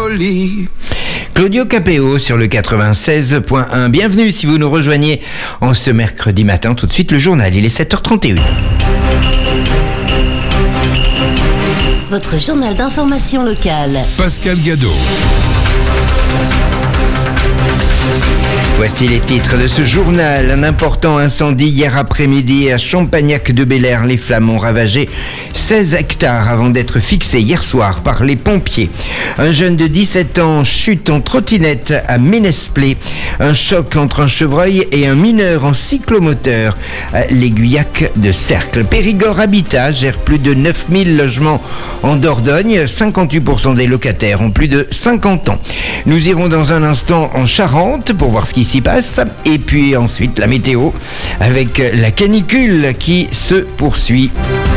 folie. Claudio Capéo sur le 96.1. Bienvenue si vous nous rejoignez en ce mercredi matin. Tout de suite le journal, il est 7h31. Votre journal d'information locale. Pascal Gadot. Voici les titres de ce journal. Un important incendie hier après-midi à Champagnac-de-Belair. Les flammes ont ravagé 16 hectares avant d'être fixés hier soir par les pompiers. Un jeune de 17 ans chute en trottinette à Ménesplé. Un choc entre un chevreuil et un mineur en cyclomoteur à l'Aiguillac de Cercle. Périgord Habitat gère plus de 9000 logements en Dordogne. 58% des locataires ont plus de 50 ans. Nous irons dans un instant en Charente pour voir ce qui s'y passe. Et puis ensuite la météo avec la canicule qui se poursuit.